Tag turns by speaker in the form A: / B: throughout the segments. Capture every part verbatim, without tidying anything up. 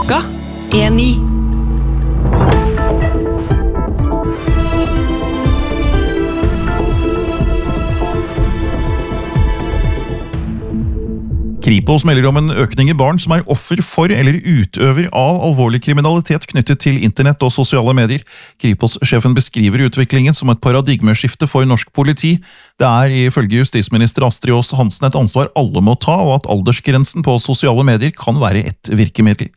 A: Klokka er ni.
B: Kripos melder om en økning i barn som er offer for eller utøver av alvorlig kriminalitet knyttet til internett og sosiale medier. Kripos-sjefen beskriver utviklingen som et paradigmeskifte for norsk politi. Det er ifølge justisminister Astrid Aas Hansen et ansvar alle må ta, og at aldersgrensen på sosiale medier kan være et virkemiddel.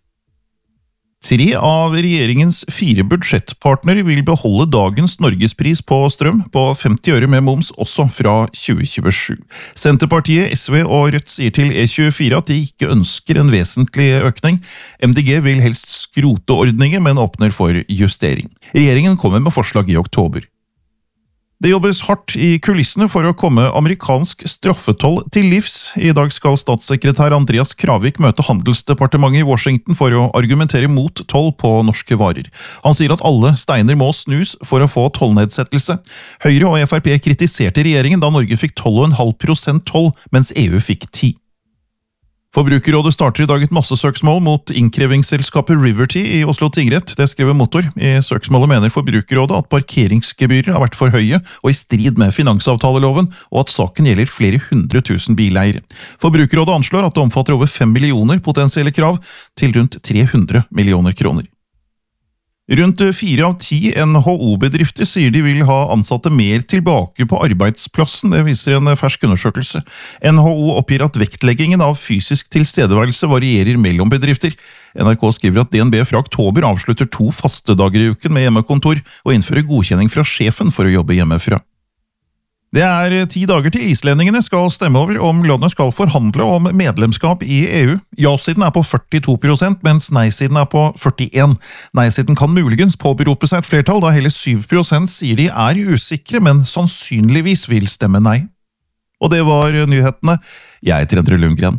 B: Tre av regjeringens fire budsjettpartnere vil beholde dagens Norgespris på strøm på femti øre med moms også fra tjue tjuesju. Senterpartiet, S V og Rødt sier til E tjuefire at de ikke ønsker en vesentlig økning. M D G vil helst skrote ordningen, men åpner for justering. Regjeringen kommer med forslag i oktober. Det jobbes hardt i kulissene for å komme amerikansk straffetoll til livs. I dag skal statssekretær Andreas Kravik møte Handelsdepartementet i Washington for å argumentere mot toll på norske varer. Han sier at alle steiner må snus for å få tollnedsettelse. Høyre og F R P kritiserte regjeringen da Norge fikk tolv komma fem prosent toll, mens E U fikk ti. Forbrukerrådet starter i dag et massesøksmål mot innkrevingsselskapet Riverty i Oslo tingrett. Det skriver Motor. I søksmålet mener Forbrukerrådet at parkeringsgebyrer har vært for høye og i strid med finansavtaleloven, og at saken gjelder flere hundre tusen bileiere. Forbrukerrådet anslår at det omfatter over fem millioner potensielle krav til rundt tre hundre millioner kroner. Rundt fire av ti N H O-bedrifter sier de vil ha ansatte mer tilbake på arbeidsplassen, det viser en fersk undersøkelse. N H O oppgir at vektleggingen av fysisk tilstedeværelse varierer mellom bedrifter. N R K skriver at D N B fra oktober avslutter to faste dager i uken med hjemmekontor og innfører godkjenning fra sjefen for å jobbe hjemmefra. Det er ti dager til islendingene skal stemme over om landet skal forhandle om medlemskap i E U. Ja-siden er på førtito prosent, mens nei-siden er på førtien. Nei-siden kan muligens påberope seg et flertall, da hele syv prosent sier de er usikre, men sannsynligvis vil stemme nei. Og det var nyhetene. Jeg heter Endre Lundgren.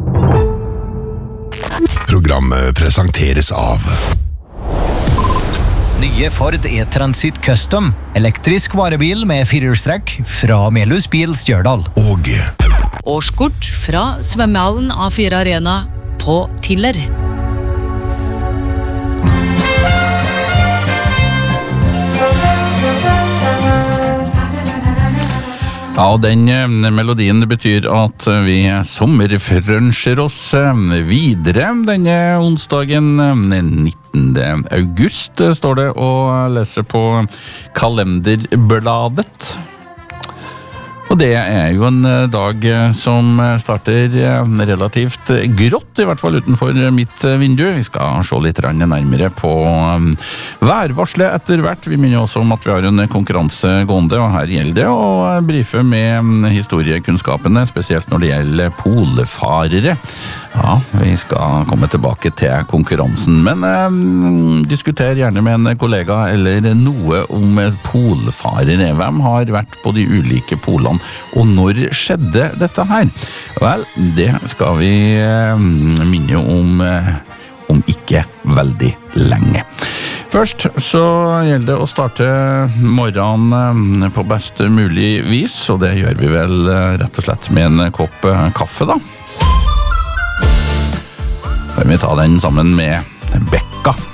C: Programmet presenteres av
D: Nye Ford E-Transit Custom, elektrisk varebil med firehjulstrekk fra Melhus Bil Stjørdal.
C: Og
A: Årskort fra svømmehallen A fire Arena på Tiller.
E: Ja, og den melodien betyr at vi sommerfrønsjer oss videre denne onsdagen nittende august, står det å lese på kalenderbladet. Og det er jo en dag som starter relativt grått, i hvert fall utenfor mitt vindu. Vi skal se litt nærmere på værvarslet etter hvert. Vi minner også om at vi har en konkurranse gående, og her gjelder det å brife med historiekunnskapene, spesielt når det gjelder polfarere. Ja, vi skal komme tilbake til konkurransen, men eh, diskuter gjerne med en kollega eller noe om polfarere. Hvem har vært på de ulike polene? Og når skjedde dette her? Vel, det skal vi eh, minne om eh, om ikke veldig lenge. Først så gjelder det å starte morgenen på best mulig vis, og det gjør vi vel rett og slett med en kopp kaffe da. Kan vi ta den sammen med Bekka.